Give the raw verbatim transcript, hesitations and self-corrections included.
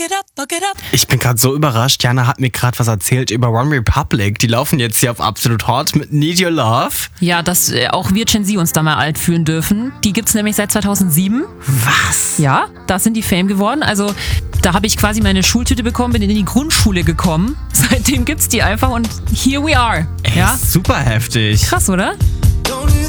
it up, look it up. Ich bin gerade so überrascht. Jana hat mir gerade was erzählt über One Republic. Die laufen jetzt hier auf Absolut Hot mit Need Your Love. Ja, dass äh, auch wir Gen Z uns da mal alt fühlen dürfen. Die gibt's nämlich seit zweitausendsieben. Was? Ja, da sind die Fame geworden. Also da habe ich quasi meine Schultüte bekommen, bin in die Grundschule gekommen. Seitdem gibt's die einfach und here we are. Ey, Ja, super heftig. krass, oder?